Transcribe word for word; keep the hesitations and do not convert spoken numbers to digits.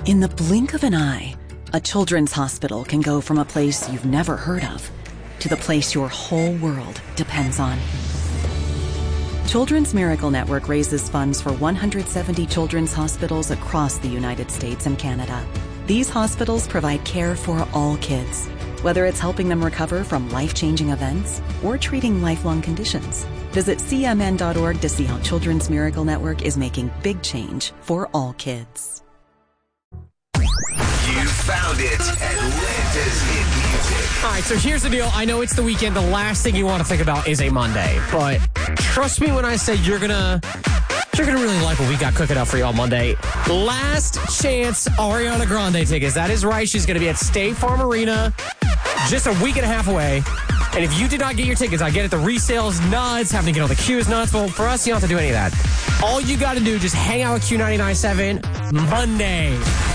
In the blink of an eye, a children's hospital can go from a place you've never heard of to the place your whole world depends on. Children's Miracle Network raises funds for one hundred seventy children's hospitals across the United States and Canada. These hospitals provide care for all kids, whether it's helping them recover from life-changing events or treating lifelong conditions. Visit C M N dot org to see how Children's Miracle Network is making big change for all kids. You found it. Atlanta's hit music. All right, so here's the deal. I know it's the weekend. The last thing you want to think about is a Monday. But trust me when I say you're going to you're gonna really like what we got cooking up for you on Monday. Last chance Ariana Grande tickets. That is right. She's going to be at State Farm Arena just a week and a half away. And if you did not get your tickets, I get it. The resale's nuts. Having to get all the queues nuts. Well, for us, you don't have to do any of that. All you got to do, just hang out with Q ninety-nine point seven Monday.